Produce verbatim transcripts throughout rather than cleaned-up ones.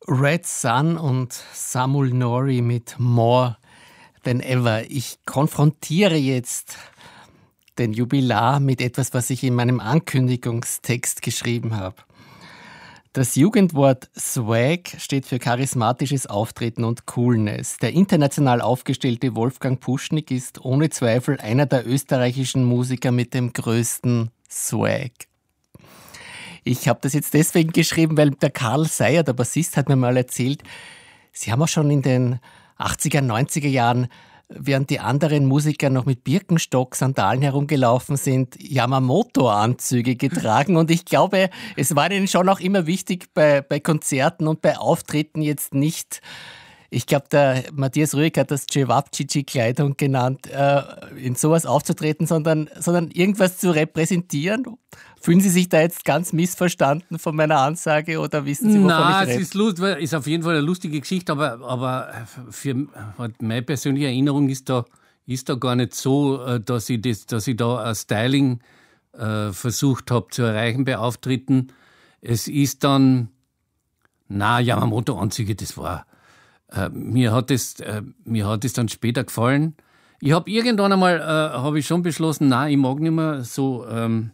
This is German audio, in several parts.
Red Sun und Samul Nori mit More Than Ever. Ich konfrontiere jetzt den Jubilar mit etwas, was ich in meinem Ankündigungstext geschrieben habe. Das Jugendwort Swag steht für charismatisches Auftreten und Coolness. Der international aufgestellte Wolfgang Puschnig ist ohne Zweifel einer der österreichischen Musiker mit dem größten Swag. Ich habe das jetzt deswegen geschrieben, weil der Karl Seyer, der Bassist, hat mir mal erzählt, sie haben auch schon in den achtziger, neunziger Jahren, während die anderen Musiker noch mit Birkenstock, Sandalen herumgelaufen sind, Yamamoto-Anzüge getragen. Und ich glaube, es war ihnen schon auch immer wichtig, bei, bei Konzerten und bei Auftritten jetzt nicht, ich glaube, der Matthias Rüegg hat das Cevapcici-Kleidung genannt, äh, in sowas aufzutreten, sondern, sondern irgendwas zu repräsentieren. Fühlen Sie sich da jetzt ganz missverstanden von meiner Ansage oder wissen Sie, wovon Nein, ich rede? es ist, lust, ist auf jeden Fall eine lustige Geschichte, aber, aber für meine persönliche Erinnerung ist da, ist da gar nicht so, dass ich, das, dass ich da ein Styling äh, versucht habe zu erreichen bei Auftritten. Es ist dann, na, Yamamoto-Anzüge, das war, äh, mir hat es, äh, mir hat es dann später gefallen. Ich habe irgendwann einmal, äh, habe ich schon beschlossen, nein, ich mag nicht mehr so, ähm,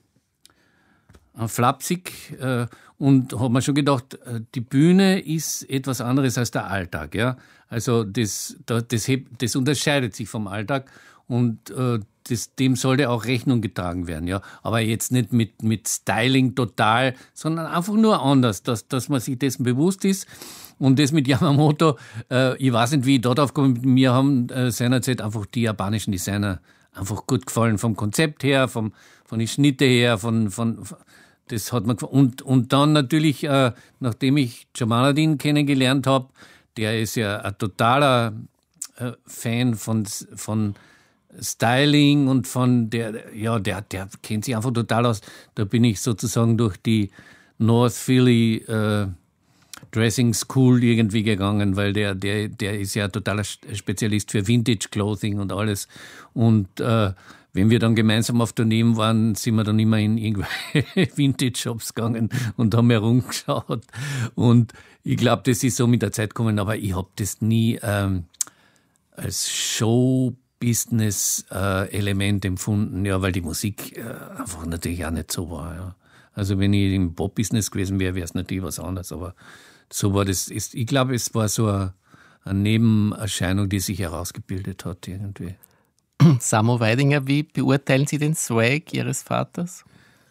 flapsig äh, und habe mir schon gedacht, äh, die Bühne ist etwas anderes als der Alltag. Ja? Also das, das, das, hebt, das unterscheidet sich vom Alltag und äh, das, dem sollte auch Rechnung getragen werden. Ja? Aber jetzt nicht mit, mit Styling total, sondern einfach nur anders, dass, dass man sich dessen bewusst ist. Und das mit Yamamoto, äh, ich weiß nicht, wie ich da drauf komme, mir haben äh, seinerzeit einfach die japanischen Designer einfach gut gefallen, vom Konzept her, vom, von den Schnitte her, von, von, von das hat mir gefallen. Und, und dann natürlich, äh, nachdem ich Jamaluddin kennengelernt habe, der ist ja ein totaler äh, Fan von, von Styling und von der, ja, der, der kennt sich einfach total aus. Da bin ich sozusagen durch die North Philly äh, Dressing School irgendwie gegangen, weil der, der, der ist ja totaler Spezialist für Vintage Clothing und alles. Und äh, wenn wir dann gemeinsam auf Tournee waren, sind wir dann immer in irgendwelche Vintage-Shops gegangen und haben herumgeschaut. Und ich glaube, das ist so mit der Zeit gekommen, aber ich habe das nie ähm, als Show-Business-Element äh, empfunden, ja, weil die Musik äh, einfach natürlich auch nicht so war. Ja. Also wenn ich im Pop-Business gewesen wäre, wäre es natürlich was anderes, aber so war das. Ist, ich glaube, es war so eine, eine Nebenerscheinung, die sich herausgebildet hat irgendwie. Samo Weidinger, wie beurteilen Sie den Swag Ihres Vaters?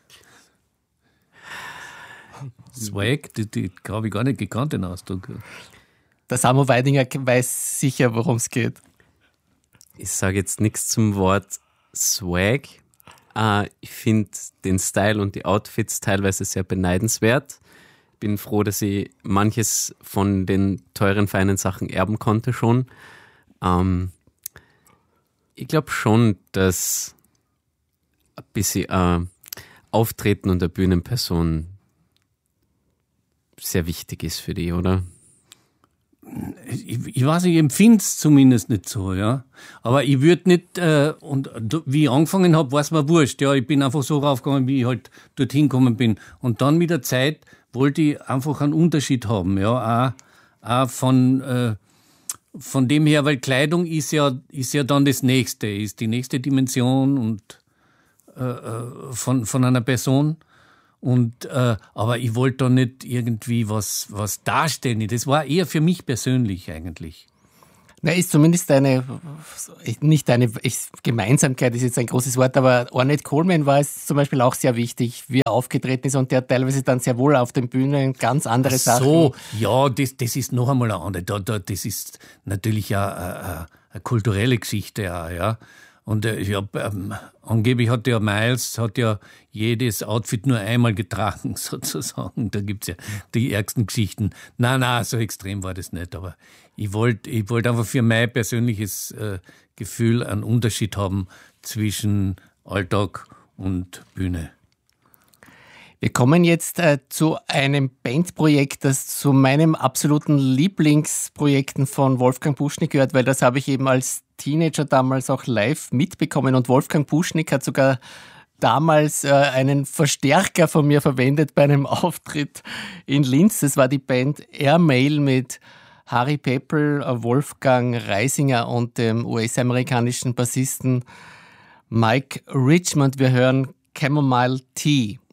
Swag, die, die habe ich gar nicht gekannt, den Ausdruck. Der Samo Weidinger weiß sicher, worum es geht. Ich sage jetzt nichts zum Wort Swag. Äh, ich finde den Style und die Outfits teilweise sehr beneidenswert. Bin froh, dass ich manches von den teuren, feinen Sachen erben konnte schon. Ähm, Ich glaube schon, dass ein bisschen äh, Auftreten und eine Bühnenperson sehr wichtig ist für die, oder? Ich, ich weiß, ich empfinde es zumindest nicht so, ja. Aber ich würde nicht, äh, und wie ich angefangen habe, war es mir wurscht, ja. Ich bin einfach so raufgegangen, wie ich halt dorthin gekommen bin. Und dann mit der Zeit wollte ich einfach einen Unterschied haben, ja. Auch, auch von... Äh, Von dem her, weil Kleidung ist ja, ist ja dann das Nächste, ist die nächste Dimension und äh, von, von einer Person. Und, äh, aber ich wollte da nicht irgendwie was, was darstellen. Das war eher für mich persönlich eigentlich. Na, ist zumindest eine, nicht eine Gemeinsamkeit, ist jetzt ein großes Wort, aber Ornette Coleman war es zum Beispiel auch sehr wichtig, wie er aufgetreten ist und der teilweise dann sehr wohl auf den Bühnen ganz andere Ach Sachen. So, ja, das, das ist noch einmal eine andere. Da, da, das ist natürlich ja eine, eine kulturelle Geschichte, ja, ja. Und äh, ja, ähm, angeblich hat der Miles hat ja jedes Outfit nur einmal getragen, sozusagen. Da gibt's ja die ärgsten Geschichten. Nein, nein, so extrem war das nicht. Aber ich wollte ich wollt einfach für mein persönliches äh, Gefühl einen Unterschied haben zwischen Alltag und Bühne. Wir kommen jetzt äh, zu einem Bandprojekt, das zu meinen absoluten Lieblingsprojekten von Wolfgang Puschnig gehört, weil das habe ich eben als Teenager damals auch live mitbekommen. Und Wolfgang Puschnig hat sogar damals äh, einen Verstärker von mir verwendet bei einem Auftritt in Linz. Das war die Band Airmail mit Harry Peppel, Wolfgang Reisinger und dem U S-amerikanischen Bassisten Mike Richmond. Wir hören Chamomile Tea.